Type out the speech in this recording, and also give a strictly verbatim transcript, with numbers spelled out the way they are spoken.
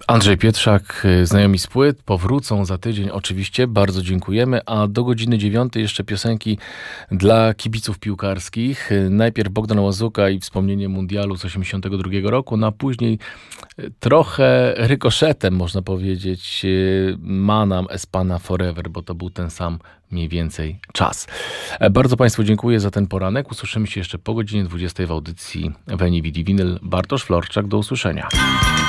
Andrzej Pietrzak, znajomi z płyt, powrócą za tydzień oczywiście, bardzo dziękujemy, a do godziny dziewiątej jeszcze piosenki dla kibiców piłkarskich. Najpierw Bogdan Łazuka i wspomnienie mundialu z osiemdziesiątego drugiego roku, no a później trochę rykoszetem można powiedzieć Manam Espana Forever, bo to był ten sam mniej więcej czas. Bardzo Państwu dziękuję za ten poranek. Usłyszymy się jeszcze po godzinie dwudziestej w audycji Veni Vidi Vinyl. Bartosz Florczak, do usłyszenia.